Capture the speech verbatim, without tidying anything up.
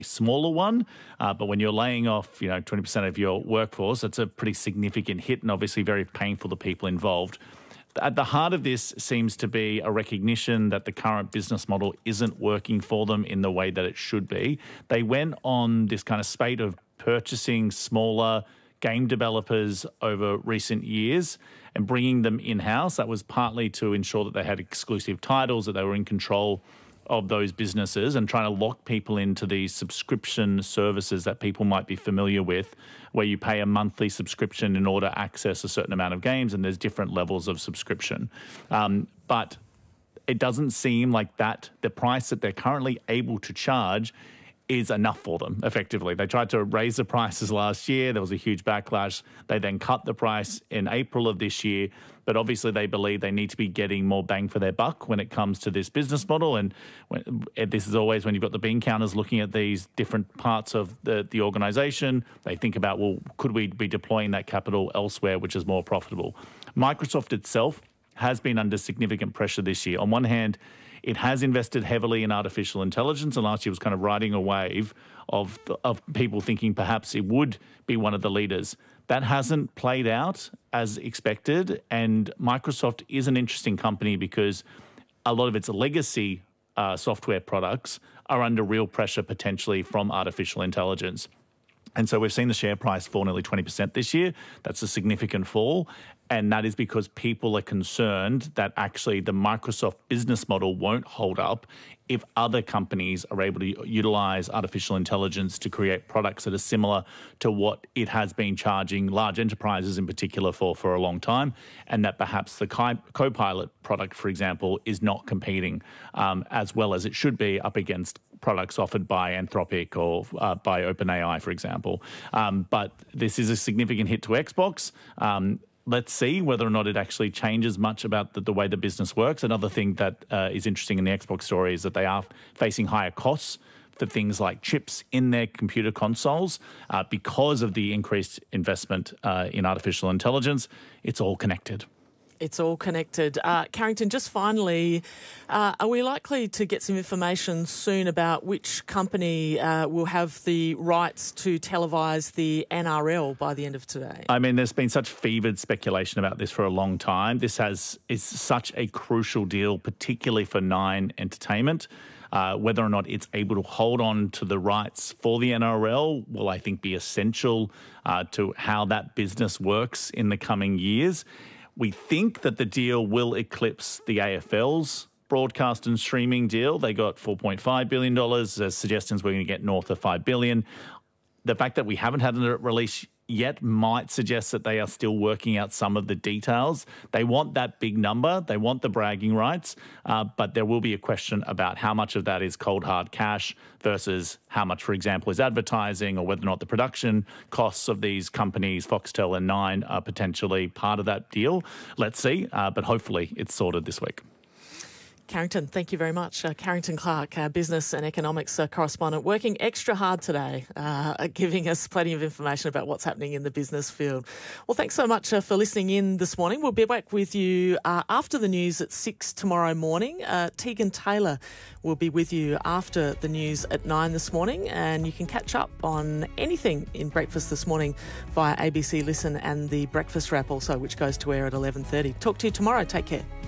smaller one, uh, but when you're laying off, you know, twenty percent of your workforce, that's a pretty significant hit and obviously very painful to people involved. At the heart of this seems to be a recognition that the current business model isn't working for them in the way that it should be. They went on this kind of spate of purchasing smaller game developers over recent years and bringing them in-house. That was partly to ensure that they had exclusive titles, that they were in control of those businesses, and trying to lock people into these subscription services that people might be familiar with, where you pay a monthly subscription in order to access a certain amount of games, and there's different levels of subscription. Um, but it doesn't seem like that the price that they're currently able to charge is enough for them, effectively. They tried to raise the prices last year. There was a huge backlash. They then cut the price in April of this year. But obviously they believe they need to be getting more bang for their buck when it comes to this business model. And when, this is always when you've got the bean counters looking at these different parts of the, the organisation, they think about, well, could we be deploying that capital elsewhere, which is more profitable? Microsoft itself has been under significant pressure this year. On one hand, it has invested heavily in artificial intelligence, and last year was kind of riding a wave of of people thinking perhaps it would be one of the leaders. That hasn't played out as expected, and Microsoft is an interesting company because a lot of its legacy uh, software products are under real pressure potentially from artificial intelligence. And so we've seen the share price fall nearly twenty percent this year. That's a significant fall. And that is because people are concerned that actually the Microsoft business model won't hold up if other companies are able to utilize artificial intelligence to create products that are similar to what it has been charging large enterprises in particular for, for a long time, and that perhaps the Copilot product, for example, is not competing um, as well as it should be up against products offered by Anthropic or uh, by OpenAI, for example. Um, but this is a significant hit to Xbox. Um, Let's see whether or not it actually changes much about the, the way the business works. Another thing that uh, is interesting in the Xbox story is that they are facing higher costs for things like chips in their computer consoles uh, because of the increased investment uh, in artificial intelligence. It's all connected. It's all connected. Uh, Carrington, just finally, uh, are we likely to get some information soon about which company uh, will have the rights to televise the N R L by the end of today? I mean, there's been such fevered speculation about this for a long time. This has is such a crucial deal, particularly for Nine Entertainment. Uh, whether or not it's able to hold on to the rights for the N R L will, I think, be essential uh, to how that business works in the coming years. We think that the deal will eclipse the A F L's broadcast and streaming deal. They got four point five billion dollars. There's suggestions we're going to get north of five billion dollars. The fact that we haven't had a release yet might suggest that they are still working out some of the details. They want that big number. They want the bragging rights, uh, but there will be a question about how much of that is cold, hard cash versus how much, for example, is advertising, or whether or not the production costs of these companies, Foxtel and Nine, are potentially part of that deal. Let's see, uh, but hopefully it's sorted this week. Carrington, thank you very much. Uh, Carrington Clark, our business and economics uh, correspondent, working extra hard today, uh, giving us plenty of information about what's happening in the business field. Well, thanks so much uh, for listening in this morning. We'll be back with you uh, after the news at six tomorrow morning. Uh, Tegan Taylor will be with you after the news at nine this morning, and you can catch up on anything in Breakfast this morning via A B C Listen and the Breakfast Wrap also, which goes to air at eleven thirty. Talk to you tomorrow. Take care.